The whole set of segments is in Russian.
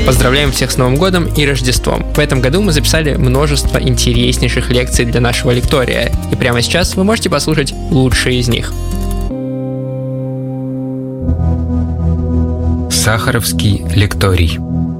Поздравляем всех с Новым годом и Рождеством. В этом году мы записали множество интереснейших лекций для нашего лектория, и прямо сейчас вы можете послушать лучшие из них. Сахаровский лекторий.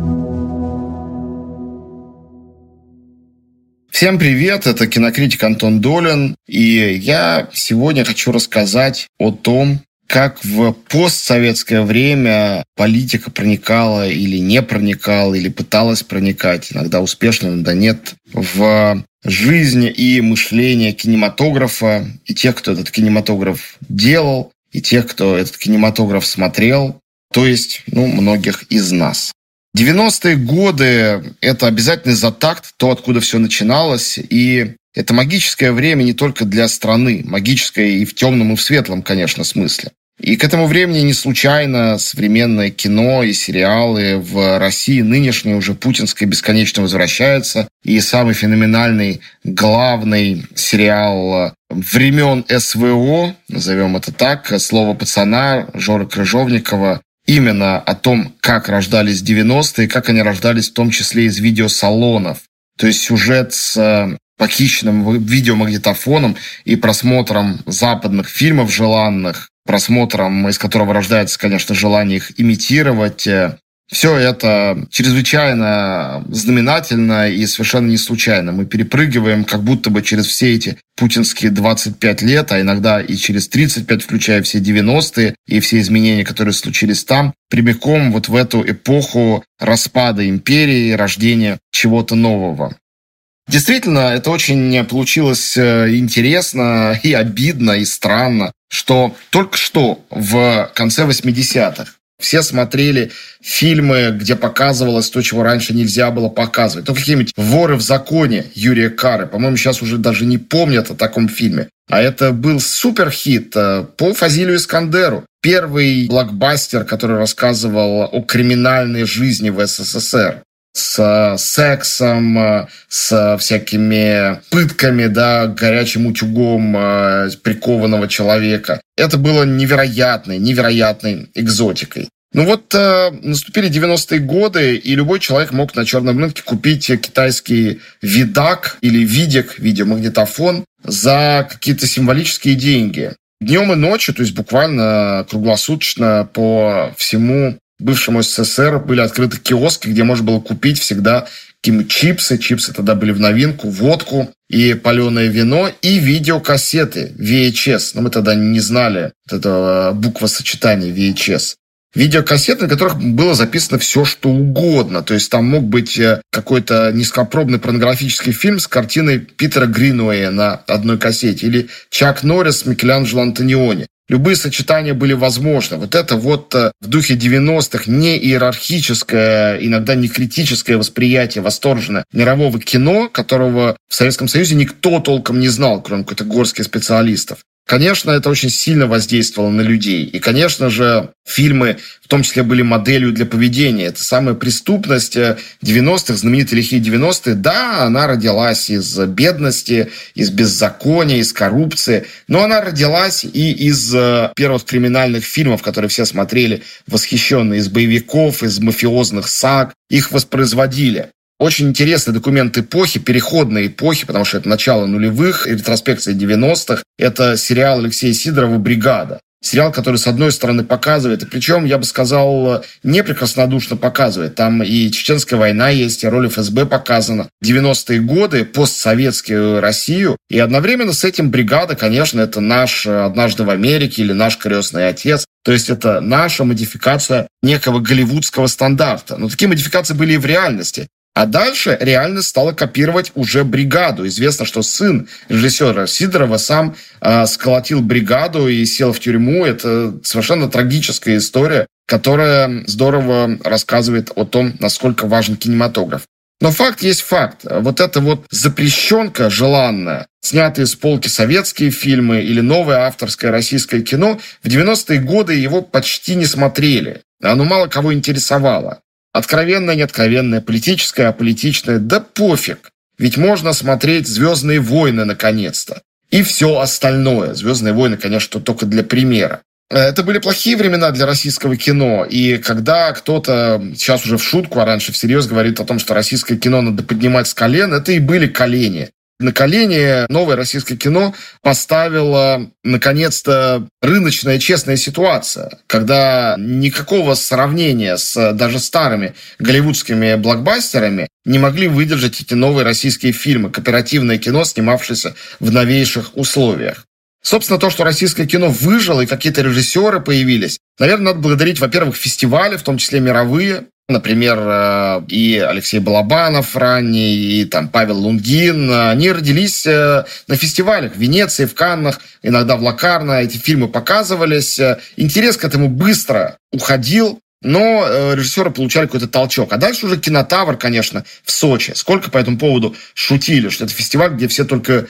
Всем привет, это кинокритик Антон Долин, и я сегодня хочу рассказать о том, как в постсоветское время политика проникала или не проникала, или пыталась проникать, иногда успешно, иногда нет, в жизнь и мышление кинематографа, и тех, кто этот кинематограф делал, и тех, кто этот кинематограф смотрел, то есть, многих из нас. 90-е годы – это обязательный затакт, то, откуда все начиналось, и это магическое время не только для страны, магическое и в темном, и в светлом, конечно, смысле. И к этому времени не случайно современное кино и сериалы в России нынешней уже путинской бесконечно возвращаются. И самый феноменальный, главный сериал времен СВО, назовем это так, «Слово пацана» Жоры Крыжовникова, именно о том, как рождались 90-е, как они рождались в том числе из видеосалонов. То есть сюжет с похищенным видеомагнитофоном и просмотром западных фильмов желанных, просмотром, из которого рождается, конечно, желание их имитировать. Все это чрезвычайно знаменательно и совершенно не случайно. Мы перепрыгиваем как будто бы через все эти путинские 25 лет, а иногда и через 35, включая все 90-е и все изменения, которые случились там, прямиком вот в эту эпоху распада империи, рождения чего-то нового. Действительно, это очень получилось интересно и обидно, и странно, что только что в конце 80-х все смотрели фильмы, где показывалось то, чего раньше нельзя было показывать. Какие-нибудь «Воры в законе» Юрия Кары. По-моему, сейчас уже даже не помнят о таком фильме. А это был суперхит по Фазилю Искандеру. Первый блокбастер, который рассказывал о криминальной жизни в СССР. С сексом, с всякими пытками, горячим утюгом прикованного человека. Это было невероятной экзотикой. Наступили 90-е годы, и любой человек мог на черном рынке купить китайский видак или видик, видеомагнитофон, за какие-то символические деньги. Днем и ночью, то есть буквально круглосуточно по всему бывшему СССР были открыты киоски, где можно было купить всегда какие-нибудь чипсы. Чипсы тогда были в новинку, водку и паленое вино, и видеокассеты VHS. Мы тогда не знали этого буквосочетания VHS. Видеокассеты, на которых было записано все, что угодно. То есть там мог быть какой-то низкопробный порнографический фильм с картиной Питера Гринуэя на одной кассете или Чак Норрис с Микеланджело Антониони. Любые сочетания были возможны. Это в духе 90-х не иерархическое, иногда не критическое восприятие восторженное мирового кино, которого в Советском Союзе никто толком не знал, кроме какой-то горстки специалистов. Конечно, это очень сильно воздействовало на людей. И, конечно же, фильмы в том числе были моделью для поведения. Это самая преступность 90-х, знаменитые лихие 90-е. Да, она родилась из бедности, из беззакония, из коррупции. Но она родилась и из первых криминальных фильмов, которые все смотрели восхищенно, из боевиков, из мафиозных саг. Их воспроизводили. Очень интересный документ эпохи, переходной эпохи, потому что это начало нулевых, ретроспекция 90-х. Это сериал Алексея Сидорова «Бригада». Сериал, который, с одной стороны, показывает, и причем, я бы сказал, не прекраснодушно показывает. Там и Чеченская война есть, и роль ФСБ показана. 90-е годы, постсоветскую Россию. И одновременно с этим «Бригада», конечно, это наш «Однажды в Америке» или наш «Крестный отец». То есть это наша модификация некого голливудского стандарта. Но такие модификации были и в реальности. А дальше реальность стала копировать уже «Бригаду». Известно, что сын режиссера Сидорова сам сколотил «Бригаду» и сел в тюрьму. Это совершенно трагическая история, которая здорово рассказывает о том, насколько важен кинематограф. Но факт есть факт. Эта запрещенка желанная, снятые с полки советские фильмы или новое авторское российское кино, в 90-е годы его почти не смотрели. Оно мало кого интересовало. Откровенное, неоткровенное, политическое, аполитичное, да пофиг. Ведь можно смотреть «Звездные войны» наконец-то. И все остальное. «Звездные войны», конечно, только для примера. Это были плохие времена для российского кино, и когда кто-то сейчас уже в шутку, а раньше всерьез говорит о том, что российское кино надо поднимать с колен, это и были колени. На колени новое российское кино поставила, наконец-то, рыночная честная ситуация, когда никакого сравнения с даже старыми голливудскими блокбастерами не могли выдержать эти новые российские фильмы, кооперативное кино, снимавшееся в новейших условиях. Собственно, то, что российское кино выжило и какие-то режиссеры появились, наверное, надо благодарить, во-первых, фестивали, в том числе мировые. Например, и Алексей Балабанов ранний, и там Павел Лунгин. Они родились на фестивалях в Венеции, в Каннах, иногда в Локарно. Эти фильмы показывались. Интерес к этому быстро уходил, но режиссеры получали какой-то толчок. А дальше уже Кинотавр, конечно, в Сочи. Сколько по этому поводу шутили, что это фестиваль, где все только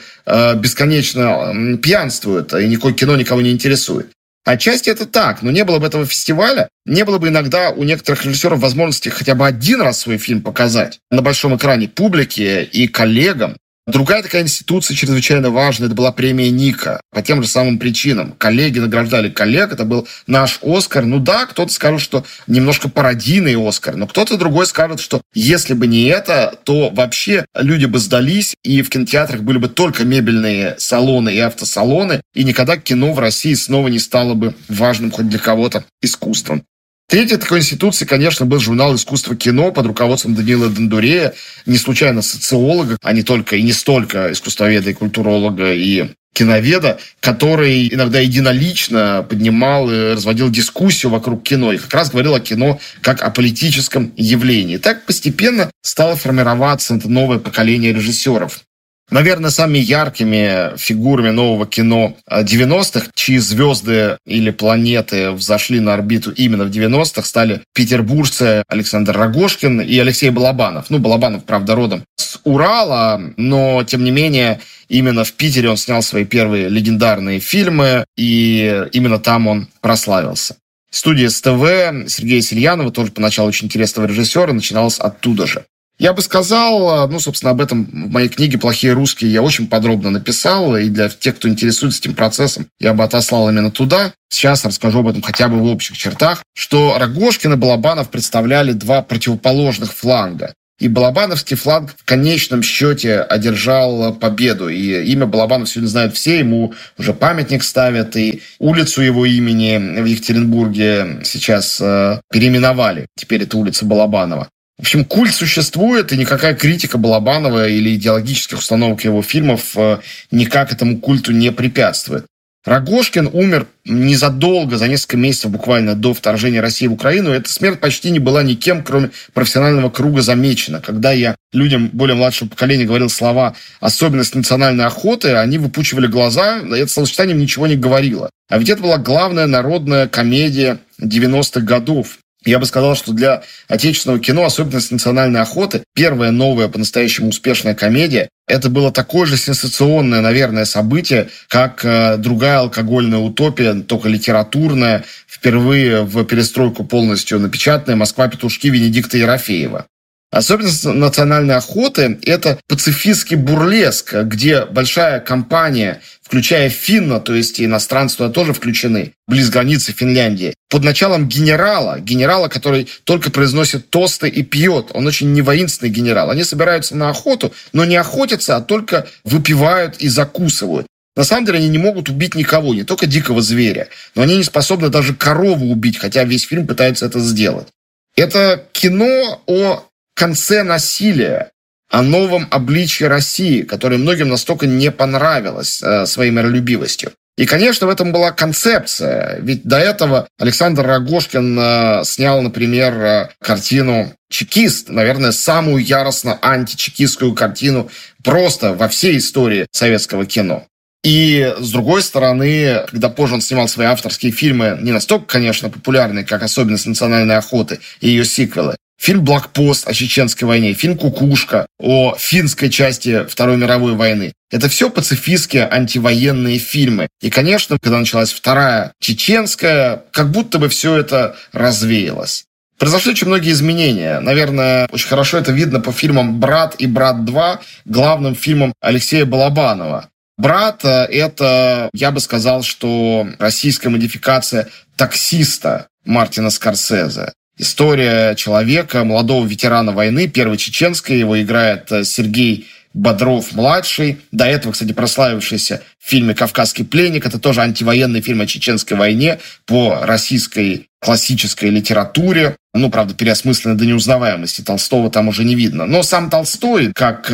бесконечно пьянствуют, и никакое кино никого не интересует. Отчасти это так, но не было бы этого фестиваля, не было бы иногда у некоторых режиссеров возможности хотя бы один раз свой фильм показать на большом экране публике и коллегам. Другая такая институция чрезвычайно важная, это была премия Ника. По тем же самым причинам. Коллеги награждали коллег, это был наш Оскар. Ну да, кто-то скажет, что немножко пародийный Оскар, но кто-то другой скажет, что если бы не это, то вообще люди бы сдались, и в кинотеатрах были бы только мебельные салоны и автосалоны, и никогда кино в России снова не стало бы важным хоть для кого-то искусством. Третьей такой институцией, конечно, был журнал «Искусство кино» под руководством Даниила Дондурея, не случайно социолога, а не только и не столько искусствоведа и культуролога и киноведа, который иногда единолично поднимал и разводил дискуссию вокруг кино и как раз говорил о кино как о политическом явлении. Так постепенно стало формироваться это новое поколение режиссеров. Наверное, самыми яркими фигурами нового кино 90-х, чьи звезды или планеты взошли на орбиту именно в 90-х, стали петербуржцы Александр Рогожкин и Алексей Балабанов. Ну, Балабанов, правда, родом с Урала, но, тем не менее, именно в Питере он снял свои первые легендарные фильмы, и именно там он прославился. Студия СТВ Сергея Сельянова, тоже поначалу очень интересного режиссера, начиналась оттуда же. Я бы сказал, собственно, об этом в моей книге «Плохие русские» я очень подробно написал, и для тех, кто интересуется этим процессом, я бы отослал именно туда. Сейчас расскажу об этом хотя бы в общих чертах, что Рогожкин и Балабанов представляли два противоположных фланга. И балабановский фланг в конечном счете одержал победу. И имя Балабанов сегодня знают все, ему уже памятник ставят, и улицу его имени в Екатеринбурге сейчас переименовали. Теперь это улица Балабанова. В общем, культ существует, и никакая критика Балабанова или идеологических установок его фильмов никак этому культу не препятствует. Рогожкин умер незадолго, за несколько месяцев буквально до вторжения России в Украину. Эта смерть почти не была никем, кроме профессионального круга, замечена. Когда я людям более младшего поколения говорил слова «особенность национальной охоты», они выпучивали глаза, это словосочетание ничего не говорило. А ведь это была главная народная комедия 90-х годов. Я бы сказал, что для отечественного кино особенность национальной охоты, первая новая по-настоящему успешная комедия, это было такое же сенсационное, наверное, событие, как другая алкогольная утопия, только литературная, впервые в перестройку полностью напечатанная «Москва-петушки» Венедикта Ерофеева. Особенность национальной охоты – это пацифистский бурлеск, где большая компания, включая Финна, то есть и иностранцы туда тоже включены, близ границы Финляндии, под началом генерала, который только произносит тосты и пьет. Он очень невоинственный генерал. Они собираются на охоту, но не охотятся, а только выпивают и закусывают. На самом деле они не могут убить никого, не только дикого зверя, но они не способны даже корову убить, хотя весь фильм пытается это сделать. Это кино о конце насилия, о новом обличье России, которое многим настолько не понравилось своей миролюбивостью. И, конечно, в этом была концепция. Ведь до этого Александр Рогожкин снял, например, картину «Чекист», наверное, самую яростно античекистскую картину просто во всей истории советского кино. И, с другой стороны, когда позже он снимал свои авторские фильмы, не настолько, конечно, популярные, как «Особенность национальной охоты» и ее сиквелы, фильм «Блокпост» о Чеченской войне, фильм «Кукушка» о финской части Второй мировой войны. Это все пацифистские антивоенные фильмы. И, конечно, когда началась Вторая Чеченская, как будто бы все это развеялось. Произошли очень многие изменения. Наверное, очень хорошо это видно по фильмам «Брат» и «Брат 2», главным фильмам Алексея Балабанова. «Брат» — это, я бы сказал, что российская модификация «Таксиста» Мартина Скорсезе. История человека, молодого ветерана войны, Первой чеченской. Его играет Сергей Бодров-младший. До этого, кстати, прославившийся в фильме «Кавказский пленник». Это тоже антивоенный фильм о чеченской войне по российской классической литературе. Правда, переосмысленной до неузнаваемости. Толстого там уже не видно. Но сам Толстой, как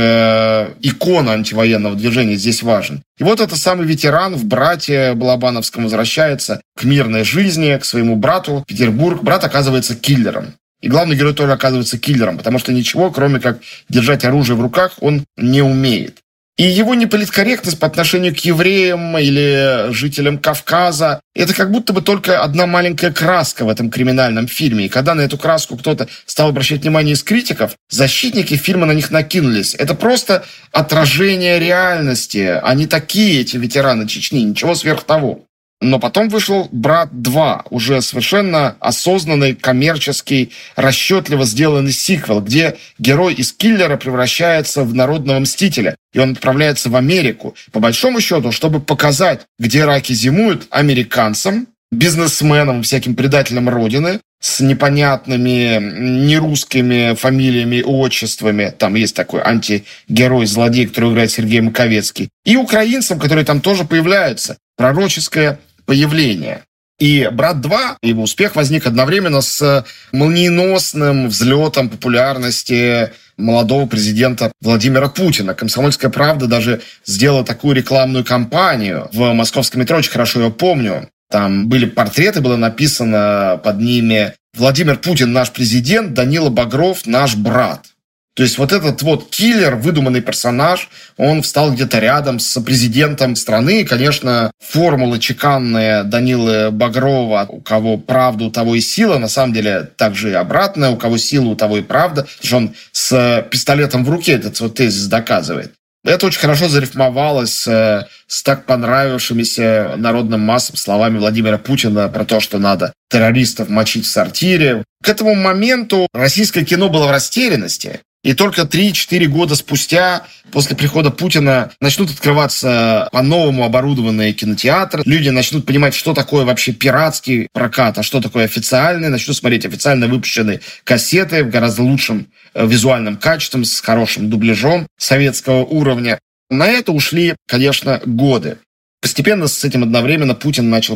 икона антивоенного движения, здесь важен. И вот этот самый ветеран в «Брате» Балабановском возвращается к мирной жизни, к своему брату в Петербург. Брат оказывается киллером. И главный герой тоже оказывается киллером, потому что ничего, кроме как держать оружие в руках, он не умеет. И его неполиткорректность по отношению к евреям или жителям Кавказа – это как будто бы только одна маленькая краска в этом криминальном фильме. И когда на эту краску кто-то стал обращать внимание из критиков, защитники фильма на них накинулись. Это просто отражение реальности. Они такие, эти ветераны Чечни, ничего сверх того. Но потом вышел «Брат 2», уже совершенно осознанный, коммерческий, расчетливо сделанный сиквел, где герой из киллера превращается в народного мстителя, и он отправляется в Америку, по большому счету, чтобы показать, где раки зимуют, американцам, бизнесменам, всяким предателям Родины, с непонятными нерусскими фамилиями и отчествами. Там есть такой антигерой-злодей, который играет Сергей Маковецкий. И украинцам, которые там тоже появляются. Пророческое появление. И «Брат 2», его успех возник одновременно с молниеносным взлетом популярности молодого президента Владимира Путина. «Комсомольская правда» даже сделала такую рекламную кампанию в московском метро, очень хорошо ее помню. Там были портреты, было написано под ними «Владимир Путин наш президент, Данила Багров наш брат». То есть вот этот вот киллер, выдуманный персонаж, он встал где-то рядом с президентом страны. И, конечно, формула чеканная Данилы Багрова, у кого правда, у того и сила, на самом деле также и обратная, у кого сила, у того и правда. Потому что он с пистолетом в руке этот вот тезис доказывает. Это очень хорошо зарифмовалось с так понравившимися народным массам словами Владимира Путина про то, что надо террористов мочить в сортире. К этому моменту российское кино было в растерянности. И только 3-4 года спустя, после прихода Путина, начнут открываться по-новому оборудованные кинотеатры. Люди начнут понимать, что такое вообще пиратский прокат, а что такое официальный. Начнут смотреть официально выпущенные кассеты в гораздо лучшем визуальном качестве, с хорошим дубляжом советского уровня. На это ушли, конечно, годы. Постепенно с этим одновременно Путин начал